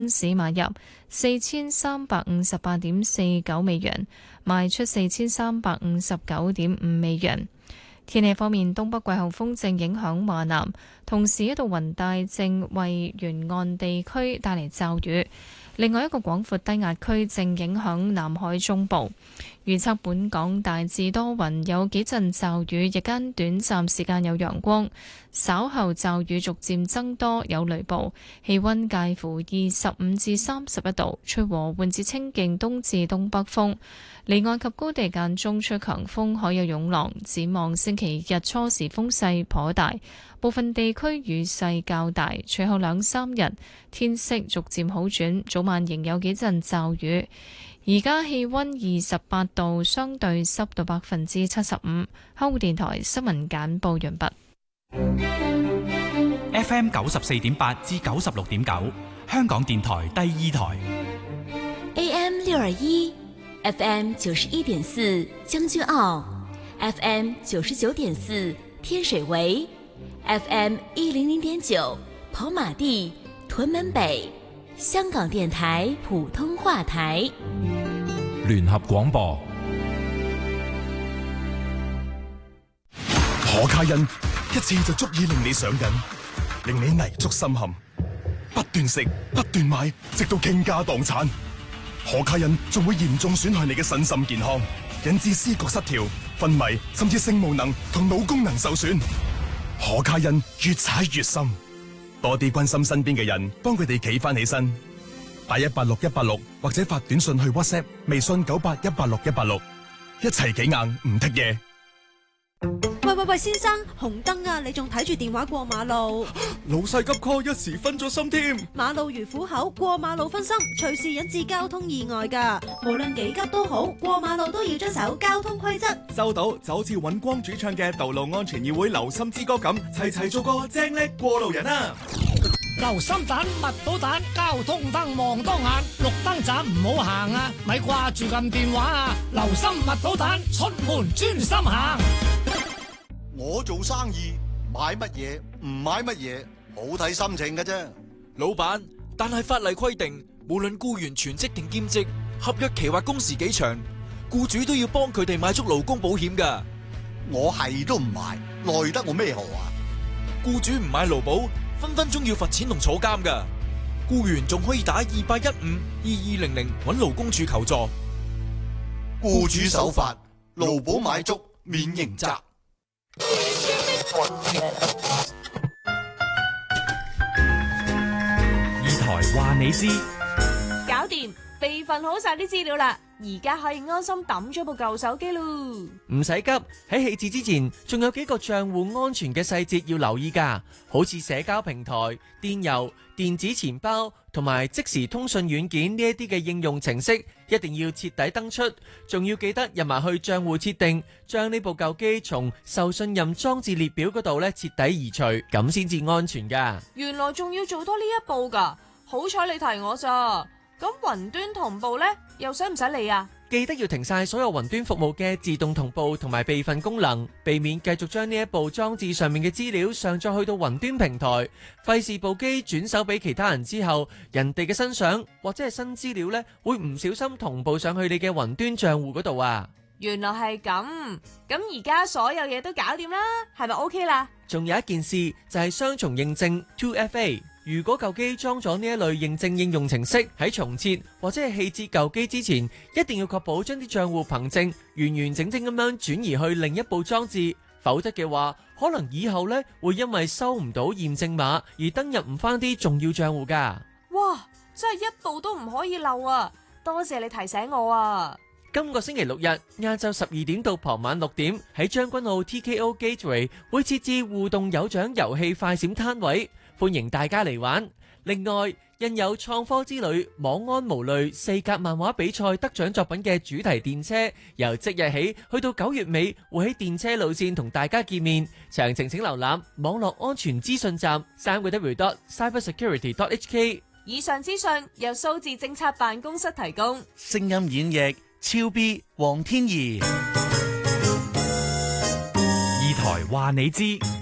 市買入4358.49美元，賣出4359.5美元。天氣方面，東北季候風正影響華南，同時一道雲帶正為沿岸地區帶嚟驟雨。另外一個廣闊低壓區正影響南海中部，預測本港大致多雲，有幾陣驟雨，日間短暫時間有陽光，稍後驟雨逐漸增多，有雷暴，氣溫介乎25至31度，吹和緩至清勁東至東北風，離岸及高地間中吹強風，海有湧浪。展望星期日初時風勢頗大，部分地區雨勢較大，隨後2-3日天色逐漸好轉，早晚仍有幾陣驟雨。而家氣溫28度，相對濕度75%。香港電台新聞簡報完畢。 FM 94.8至96.9，香港電台第2台。 AM 621， FM 91.4，將軍澳 ，FM 99.4，天水圍 ，FM 100.9，跑馬地、屯門北。香港電台普通話台， 聯合廣播。 可卡因一次就足以令你上癮，令你泥足深陷，不斷食不斷買，直到傾家蕩產。可卡因仲會嚴重損害你嘅身心健康，引致思覺失調、昏迷，甚至性無能同腦功能受損。可卡因越踩越深。多啲關心身邊嘅人，幫佢哋企翻起身。打186186或者發短信去 WhatsApp、微信98186-186，一齊企硬唔剔嘢。 喂，先生，紅燈啊！你仲睇住電話過馬路？ 老細急 call，一時分咗心添。 馬路如虎口，過馬路分心，隨時引致交通意外噶。無論幾急都好，過馬路都要遵守交通規則。 收到，就好似尹光主唱嘅《道路安全議會留心之歌》咁，齊齊做個精叻過路人啊！ 留心彈，密到彈，交通燈望當眼，綠燈站唔好行啊！咪掛住撳電話啊！留心密到彈，出門專心行。 我做生意，買乜嘢唔買乜嘢，好睇心情嘅啫。 老闆，但係法例規定，無論僱員全職定兼職，合約期或工時幾長，僱主都要幫佢哋買足勞工保險㗎。 我係都唔買，奈得我咩何啊？ 僱主唔買勞保，分分鐘要罰錢同坐監㗎。僱員仲可以打2815-2200搵勞工處求助。 僱主守法，勞保買足，免刑責。 二台話你知， 搞掂，備份好晒啲資料啦，而家可以安心抌咗部舊手機咯。 唔使急，喺棄置之前，仲有幾個賬戶安全嘅細節要留意噶，好似社交平台、電郵、電子錢包同埋即時通訊軟件呢一啲嘅應用程式，一定要徹底登出，仲要記得入埋去賬戶設定，將呢部舊機從受信任裝置列表嗰度咧徹底移除，咁先至安全噶。 原來仲要做多呢一步噶，好彩你提我咋。咁雲端同步呢，又使唔使理啊？ 記得要停晒所有雲端服務嘅自動同步同埋備份功能，避免繼續將呢一部裝置上面嘅資料上載去到雲端平台，費事部機轉手俾其他人之後，人哋嘅新相或者係新資料呢，會唔小心同步上去你嘅雲端賬戶嗰度啊！ 原來係咁，咁而家所有嘢都搞掂啦，係咪 OK 啦？ 仲有一件事就係雙重認證 2FA。如果舊機裝咗呢一類認證應用程式，喺重設或者係棄置舊機之前，一定要確保將啲賬戶憑證完完整整咁樣轉移去另一部裝置，否則嘅話，可能以後呢會因為收唔到驗證碼而登入唔翻啲重要賬戶噶。 哇，真係一步都唔可以漏啊！多謝你提醒我啊！ 今個星期六日晏晝12點到傍晚6點，喺將軍澳 TKO Gateway 會設置互動有獎遊戲快閃攤位，歡迎大家嚟玩。另外，印有創科之旅、網安無慮、4格漫畫比賽得獎作品嘅主題電車，由即日起去到9月尾，會喺電車路線同大家見面。詳情請瀏覽網絡安全資訊站 www.cybersecurity.hk。 以上資訊由數字政策辦公室提供。 聲音演繹超 B 黃天怡。 二台話你知。